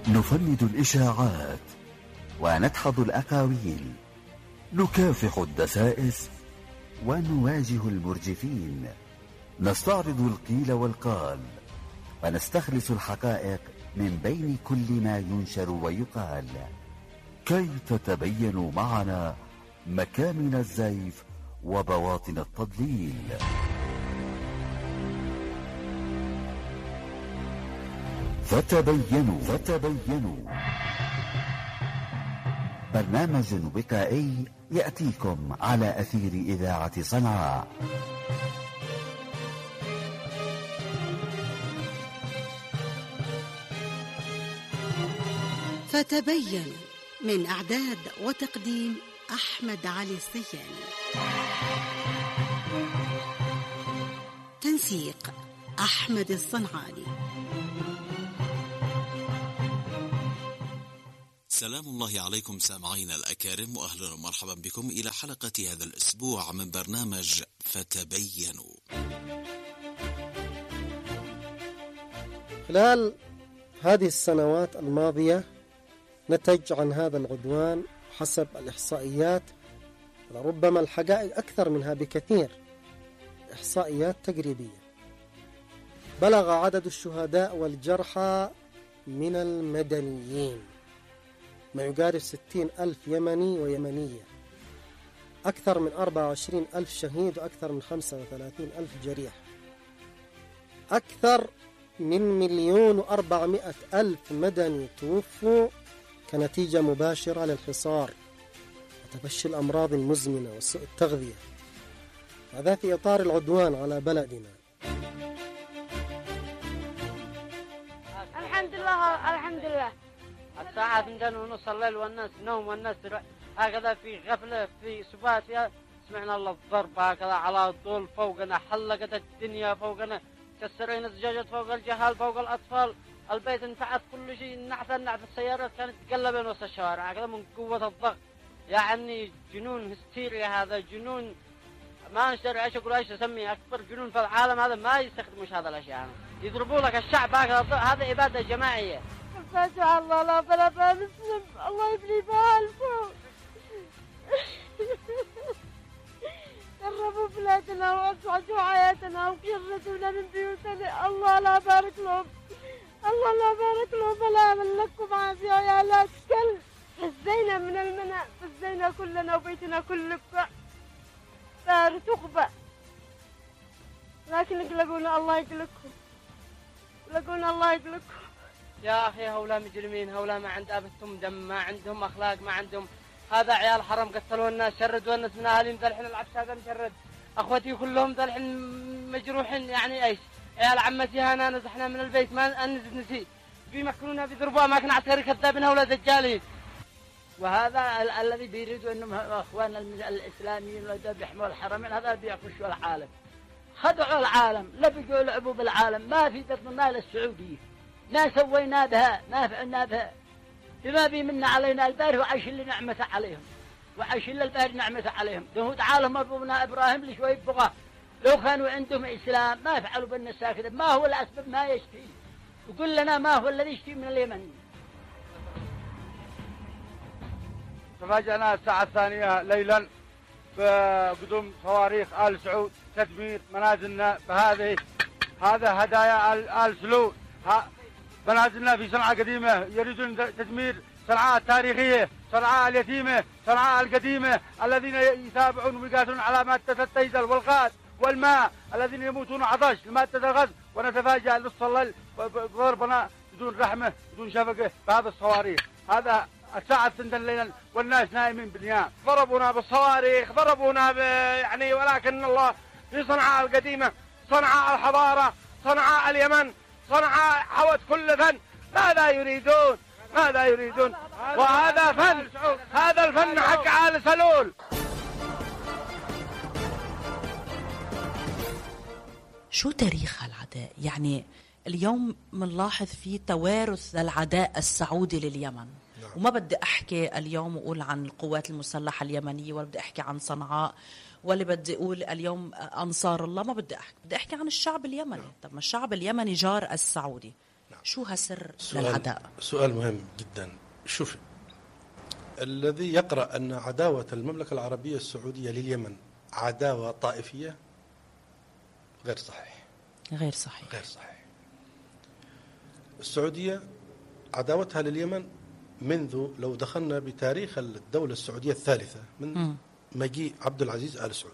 نفند الإشاعات وندحض الأقاويل، نكافح الدسائس ونواجه المرجفين، نستعرض القيل والقال ونستخلص الحقائق من بين كل ما ينشر ويقال، كي تتبينوا معنا مكامن الزيف وبواطن التضليل. فتبينوا برنامج وقائي يأتيكم على أثير إذاعة صنعاء. فتبين، من إعداد وتقديم أحمد علي السياني، تنسيق أحمد الصنعاني. سلام الله عليكم سامعين الأكارم، وأهلا ومرحبا بكم إلى حلقة هذا الأسبوع من برنامج فتبينوا. خلال هذه السنوات الماضية نتج عن هذا العدوان حسب الإحصائيات، ولربما الحقائق أكثر منها بكثير، إحصائيات تقريبية، بلغ عدد الشهداء والجرحى من المدنيين ما يقارب 60,000 يمني ويمنية، أكثر من 24,000 شهيد وأكثر من 35,000 جريح، أكثر من 1,400,000 مدني توفوا كنتيجة مباشرة للحصار وتفشي الأمراض المزمنة وسوء التغذية، هذا في إطار العدوان على بلدنا. الحمد لله الساعة 2:30 الليل والناس نوم والناس هكذا في غفلة في سبات، سمعنا الله الضرب هكذا على طول فوقنا، حلقت الدنيا فوقنا، كسرين الزجاجات فوق الجهال فوق الأطفال، البيت انفعت كل شيء، النعف السيارات كانت تقلب وسط الشوارع هكذا من قوة الضغط، يعني جنون هستيريا، هذا جنون ما نشتري ايش اقول ايش اسميه، اكبر جنون في العالم، هذا ما يستخدموش هذا الاشياء، يضربوا لك الشعب هذا إبادة جماعية. فاجع الله لا بلا بنسلم، الله يبني بالكم. قربوا بلادنا واسعدوا حياتنا وكردونا من بيوتنا، الله لا بارك لهم، الله لا بارك لهم، ولا من لكم عافية يا لا تكل. فزينا من المنى، فزينا كلنا وبيتنا كله بار تخبى، لكن يقلقونا الله يقلقكم، يقلقونا الله يقلقكم. يا أخي هؤلاء مجرمين، هؤلاء ما عند أبتهم دم، ما عندهم أخلاق، ما عندهم، هذا عيال حرم قتلوا الناس، شردوا الناس من أهاليهم، ذا الحين العفش هذا مشرد، أخوتي كلهم ذا الحين مجروحين، يعني إيش، عيال عمتي هنا نزحنا من البيت ما نسي، بيمكنونا بيضربوا أماكن عسكري كذابين هؤلاء دجالين. وهذا الذي بيريدوا أنهم أخوان الإسلاميين الذين بيحموا الحرمين، هذا بيعكشوا العالم، خدعوا العالم، لبقوا لعبوا بالعالم، ما في بطن مال السعودية، ما سوينا بها، ما فعلنا بها، بما بيمن علينا الباري وعيش اللي نعمته عليهم، وعيش اللي الباري نعمته عليهم، دهود عالم أبونا إبراهيم لشوي بغاه، لو كانوا عندهم إسلام ما فعلوا بالنساء كذا. ما هو الأسباب ما يشفي؟ وقل لنا ما هو الذي يشفي من اليمن. تفاجأنا الساعة 2 ليلا بقدوم صواريخ آل سعود، تدمير منازلنا بهذه، هذا هدايا آل سعود، منازلنا في صنعاء قديمة، يريدون تدمير صنعاء التاريخية، صنعاء اليتيمة، صنعاء القديمة، الذين يتابعون ويقاتلون على مادة الديزل والغاز والماء، الذين يموتون عطش لمادة الغاز، ونتفاجأ نصف الليل بضربنا بدون رحمة بدون شفقة بهذا الصواريخ، هذا الساعة 2 ليلا والناس نائمين بالنيام، ضربونا بالصواريخ، ضربونا يعني، ولكن الله في صنعاء القديمة، صنعاء الحضارة، صنعاء اليمن، صنعاء حوت كل فن، ماذا يريدون؟ ماذا يريدون؟ وهذا فن، هذا الفن حق آل سلول. شو تاريخ هالعداء؟ يعني اليوم منلاحظ فيه توارث العداء السعودي لليمن، وما بدي أحكي اليوم وأقول عن القوات المسلحة اليمنية، ولا بدي أحكي عن صنعاء، ولا بدي أقول اليوم أنصار الله، ما بدي أحكي، بدي أحكي عن الشعب اليمني. طب ما الشعب اليمني جار السعودي، شو هالسر للعداء؟ سؤال مهم جدا. شوف، الذي يقرأ أن عداوة المملكة العربية السعودية لليمن عداوة طائفية غير صحيح. غير صحيح. غير صحيح. السعودية عداوتها لليمن منذ، لو دخلنا بتاريخ الدولة السعودية الثالثة من مجيء عبد العزيز آل سعود،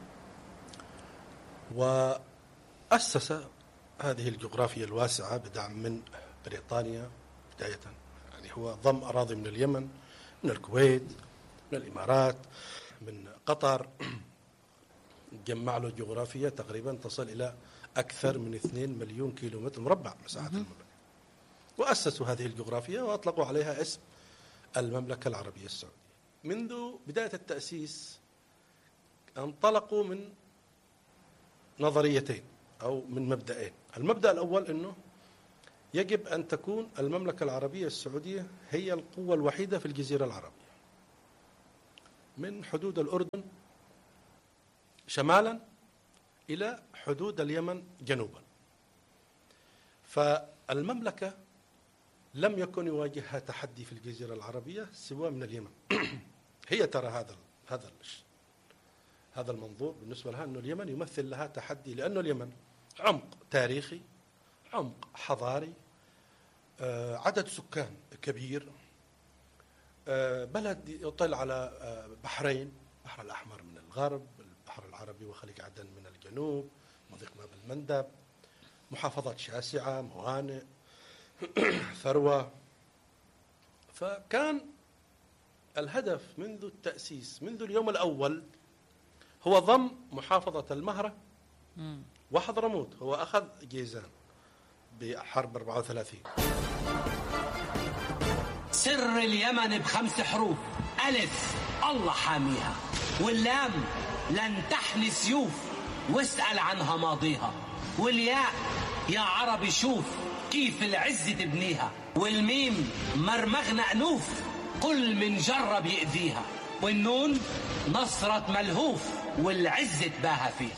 وأسس هذه الجغرافيا الواسعة بدعم من بريطانيا بداية. يعني هو ضم أراضي من اليمن، من الكويت، من الإمارات، من قطر، جمع له جغرافيا تقريبا تصل إلى أكثر من 2 مليون كيلومتر مربع مساحة المملكة، وأسسوا هذه الجغرافيا وأطلقوا عليها اسم المملكة العربية السعودية. منذ بداية التأسيس انطلقوا من نظريتين أو من مبدأين. المبدأ الأول أنه يجب أن تكون المملكة العربية السعودية هي القوة الوحيدة في الجزيرة العربية، من حدود الأردن شمالا إلى حدود اليمن جنوبا. فالمملكة لم يكن يواجهها تحدي في الجزيرة العربية سوى من اليمن. هي ترى هذا المنظور بالنسبة لها أن اليمن يمثل لها تحدي، لأن اليمن عمق تاريخي، عمق حضاري، عدد سكان كبير، بلد يطل على بحرين، البحر الأحمر من الغرب، البحر العربي وخليج عدن من الجنوب، مضيق باب المندب، محافظات شاسعة، موانئ، ثروة. فكان الهدف منذ التأسيس، منذ اليوم الأول، هو ضم محافظة المهرة وحضرموت. هو أخذ جيزان بحرب 34. سر اليمن ب5 حروف: ألف الله حاميها، واللام لن تحني سيوف واسأل عنها ماضيها، والياء يا عربي شوف كيف العز تبنيها، والميم مرمغنا أنوف كل من جرب يأذيها، والنون نصرة ملهوف والعز تباهى فيها.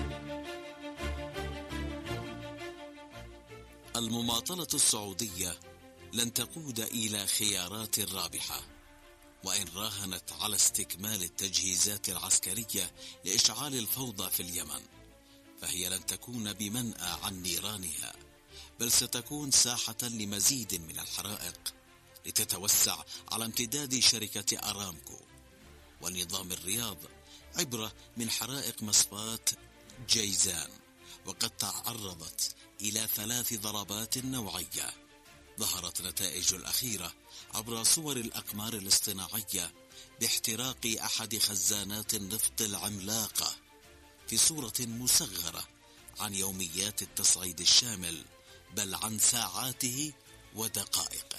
المماطلة السعودية لن تقود إلى خيارات رابحة، وإن راهنت على استكمال التجهيزات العسكرية لإشعال الفوضى في اليمن، فهي لن تكون بمنأى عن نيرانها، بل ستكون ساحة لمزيد من الحرائق لتتوسع على امتداد شركة أرامكو ونظام الرياض، عبرة من حرائق مصفاة جيزان، وقد تعرضت إلى 3 ضربات نوعية. ظهرت نتائج الأخيرة عبر صور الأقمار الاصطناعية باحتراق أحد خزانات النفط العملاقة في صورة مصغرة عن يوميات التصعيد الشامل، بل عن ساعاته ودقائقه.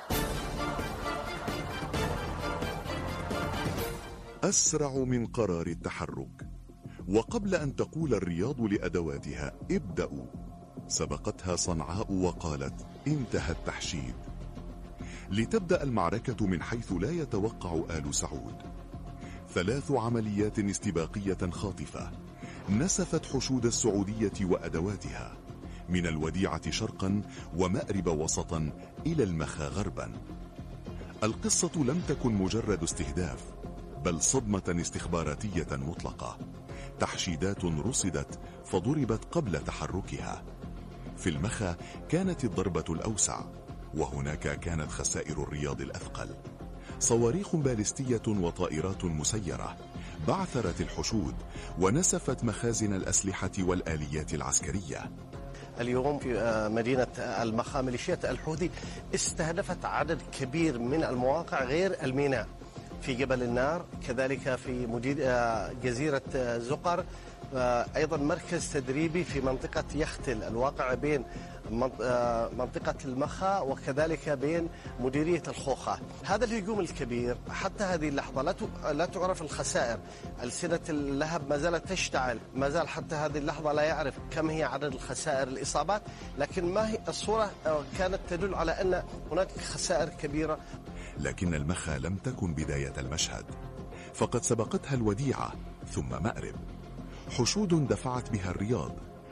أسرع من قرار التحرك، وقبل أن تقول الرياض لأدواتها ابدأوا، سبقتها صنعاء وقالت انتهى التحشيد، لتبدأ المعركة من حيث لا يتوقع آل سعود. 3 عمليات استباقية خاطفة نسفت حشود السعودية وأدواتها من الوديعة شرقا ومأرب وسطا إلى المخا غربا. القصة لم تكن مجرد استهداف، بل صدمة استخباراتية مطلقة، تحشيدات رصدت فضربت قبل تحركها. في المخا كانت الضربة الأوسع، وهناك كانت خسائر الرياض الأثقل. صواريخ باليستية وطائرات مسيرة بعثرت الحشود ونسفت مخازن الأسلحة والآليات العسكرية. اليوم في مدينة المخا ميليشيات الحوثي استهدفت عدد كبير من المواقع غير الميناء، في جبل النار، كذلك في جزيرة زقر، أيضا مركز تدريبي في منطقة يختل الواقع بين منطقة المخا وكذلك بين مديرية الخوخة. هذا الهجوم الكبير حتى هذه اللحظة لا تعرف الخسائر، ألسنة اللهب ما زالت تشتعل، ما زال حتى هذه اللحظة لا يعرف كم هي عدد الخسائر الإصابات، لكن ما هي الصورة كانت تدل على أن هناك خسائر كبيرة. لكن المخا لم تكن بداية المشهد، فقد سبقتها الوديعة ثم مأرب، حشود دفعت بها الرياض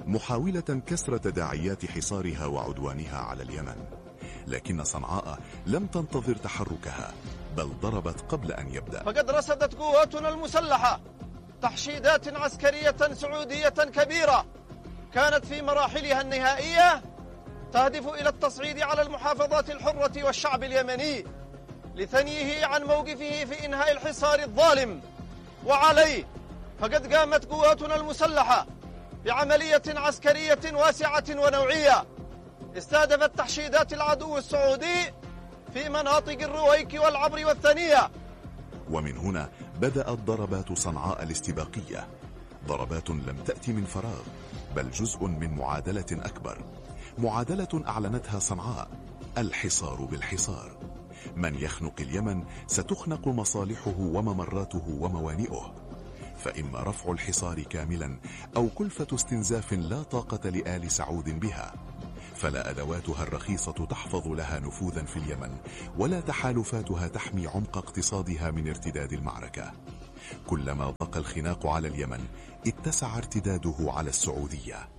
محاولة كسر تداعيات حصارها وعدوانها على اليمن. لكن صنعاء لم تنتظر تحركها، بل ضربت قبل أن يبدأ. فقد رصدت قواتنا المسلحة تحشيدات عسكرية سعودية كبيرة كانت في مراحلها النهائية تهدف إلى التصعيد على المحافظات الحرة والشعب اليمني لثنيه عن موقفه في إنهاء الحصار الظالم وعليه. فقد قامت قواتنا المسلحة بعملية عسكرية واسعة ونوعية استهدفت تحشيدات العدو السعودي في مناطق الرويك والعبر والثنية. ومن هنا بدأت ضربات صنعاء الاستباقية، ضربات لم تأتي من فراغ، بل جزء من معادلة أكبر، معادلة أعلنتها صنعاء: الحصار بالحصار. من يخنق اليمن ستخنق مصالحه وممراته وموانئه، فإما رفع الحصار كاملا أو كلفة استنزاف لا طاقة لآل سعود بها، فلا أدواتها الرخيصة تحفظ لها نفوذا في اليمن، ولا تحالفاتها تحمي عمق اقتصادها من ارتداد المعركة. كلما ضاق الخناق على اليمن اتسع ارتداده على السعودية.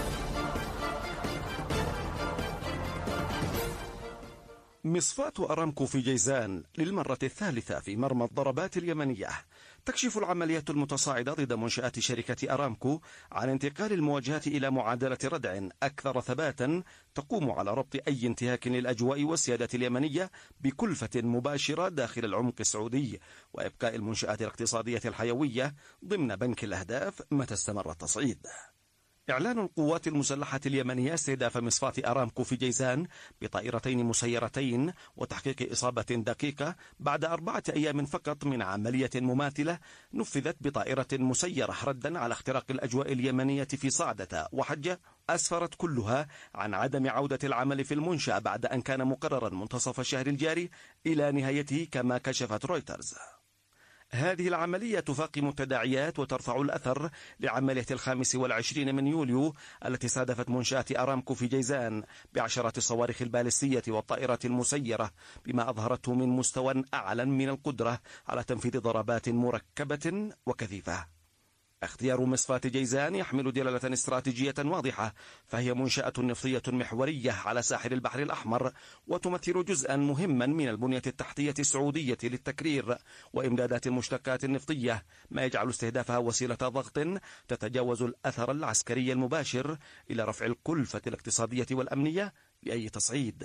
مصفاة أرامكو في جيزان للمرة الثالثة في مرمى الضربات اليمنية. تكشف العمليات المتصاعدة ضد منشآت شركة أرامكو عن انتقال المواجهة إلى معادلة ردع أكثر ثباتا تقوم على ربط أي انتهاك للأجواء والسيادة اليمنية بكلفة مباشرة داخل العمق السعودي، وإبقاء المنشآت الاقتصادية الحيوية ضمن بنك الأهداف متى استمر التصعيد. إعلان القوات المسلحة اليمنية استهداف مصفاة أرامكو في جيزان بطائرتين مسيرتين وتحقيق إصابة دقيقة بعد 4 أيام فقط من عملية مماثلة نفذت بطائرة مسيرة ردا على اختراق الأجواء اليمنية في صعدة وحجة، أسفرت كلها عن عدم عودة العمل في المنشأ بعد أن كان مقررا منتصف الشهر الجاري إلى نهايته كما كشفت رويترز. هذه العملية تفاقم التداعيات وترفع الأثر لعملية 25 من يوليو التي استهدفت منشآت أرامكو في جيزان بعشرات الصواريخ البالستية والطائرات المسيرة، بما أظهرته من مستوى أعلى من القدرة على تنفيذ ضربات مركبة وكثيفة. اختيار مصفاة جيزان يحمل دلالة استراتيجية واضحة، فهي منشأة نفطية محورية على ساحل البحر الأحمر، وتمثل جزءا مهما من البنية التحتية السعودية للتكرير وإمدادات المشتقات النفطية، ما يجعل استهدافها وسيلة ضغط تتجاوز الأثر العسكري المباشر إلى رفع الكلفة الاقتصادية والأمنية لأي تصعيد.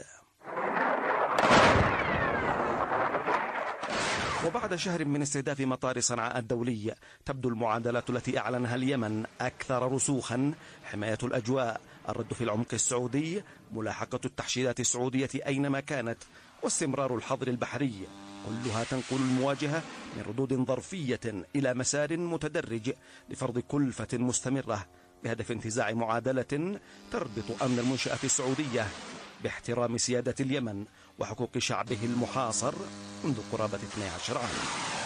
وبعد شهر من استهداف مطار صنعاء الدولي، تبدو المعادلات التي أعلنها اليمن أكثر رسوخا: حماية الأجواء، الرد في العمق السعودي، ملاحقة التحشيدات السعودية أينما كانت، واستمرار الحظر البحري، كلها تنقل المواجهة من ردود ظرفية إلى مسار متدرج لفرض كلفة مستمرة بهدف انتزاع معادلة تربط أمن المنشأة السعودية باحترام سيادة اليمن وحقوق شعبه المحاصر منذ قرابة 12 عام.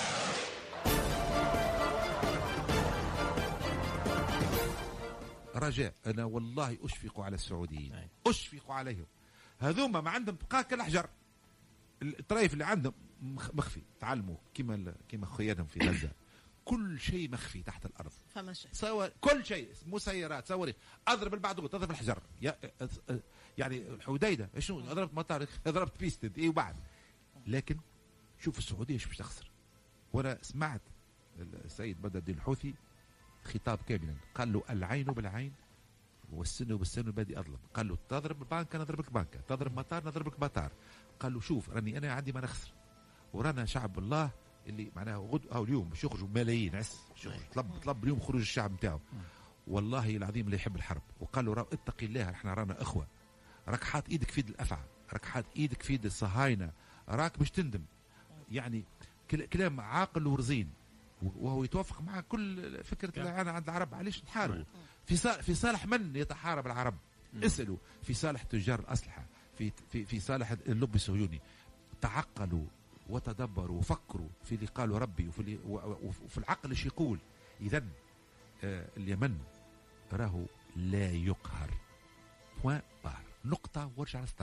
رجاء، أنا والله أشفق على السعوديين، أشفق عليهم. هذوما ما عندهم بقاك الحجر، الطريف اللي عندهم مخفي. تعلموا كما خيانهم في غزة، كل شيء مخفي تحت الأرض. كل شيء، مسيرات، صواريخ، أضرب البعض، أضرب الحجر. يعني الحديدة شنو، ضربت مطار، ضربت بيستد، ايه وبعد. لكن شوف السعودية ايش باش تخسر. وانا سمعت السيد بدر الدين الحوثي خطاب كاملا، قال له العين بالعين والسن بالسن والبادي اظلم. قال له تضرب البنك نضربك بنكه، تضرب مطار نضربك مطار. قال له شوف راني انا عندي ما نخسر، ورانا شعب الله اللي معناها غد او اليوم باش يخرجوا ملايين طلب اليوم خروج الشعب نتاعو. والله العظيم اللي يحب الحرب. وقال له اتقي الله، احنا رانا اخوه، راك حاط ايدك في يد الافعى، راك حاط ايدك في يد الصهاينه، راك باش تندم. يعني كلام عاقل ورزين، وهو يتوافق مع كل فكره العانه عند العرب. علاش نحاربوا؟ في صالح من يتحارب العرب؟ اسالوا. في صالح تجار الاسلحه، في صالح اللوبي الصهيوني. تعقلوا وتدبروا وفكروا في اللي قالوا ربي وفي العقل ايش يقول. اذا اليمن راهو لا يقهر. بوان بار، نقطة وارجع للستر.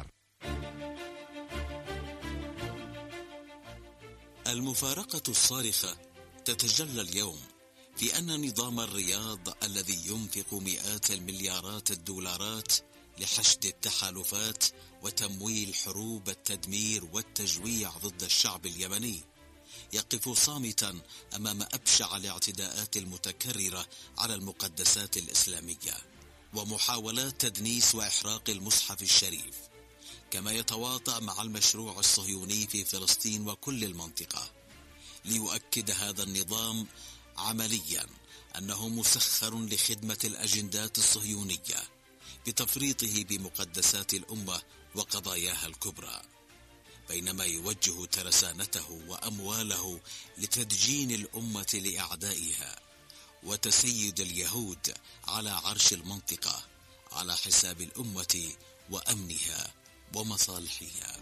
المفارقة الصارخة تتجلى اليوم في أن نظام الرياض الذي ينفق مئات المليارات الدولارات لحشد التحالفات وتمويل حروب التدمير والتجويع ضد الشعب اليمني يقف صامتا أمام أبشع الاعتداءات المتكررة على المقدسات الإسلامية ومحاولات تدنيس وإحراق المصحف الشريف، كما يتواطأ مع المشروع الصهيوني في فلسطين وكل المنطقة، ليؤكد هذا النظام عمليا أنه مسخر لخدمة الأجندات الصهيونية بتفريطه بمقدسات الأمة وقضاياها الكبرى، بينما يوجه ترسانته وأمواله لتدجين الأمة لأعدائها وتسيد اليهود على عرش المنطقة على حساب الأمة وأمنها ومصالحها.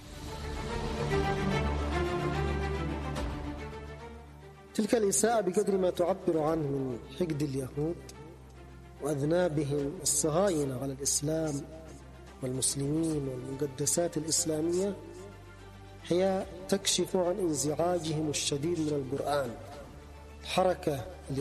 تلك الإساءة بقدر ما تعبر عنه من حقد اليهود وأذنابهم الصهاينة على الإسلام والمسلمين والمقدسات الإسلامية هي تكشف عن انزعاجهم الشديد من القرآن، الحركة